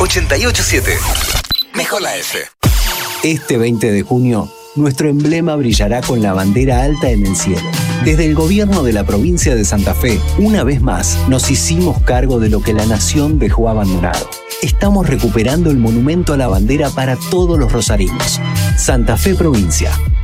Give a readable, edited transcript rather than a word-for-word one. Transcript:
887. Mejor la F. Este 20 de junio, nuestro emblema brillará con la bandera alta en el cielo. Desde el gobierno de la provincia de Santa Fe, una vez más, nos hicimos cargo de lo que la nación dejó abandonado. Estamos recuperando el monumento a la bandera para todos los rosarinos. Santa Fe Provincia.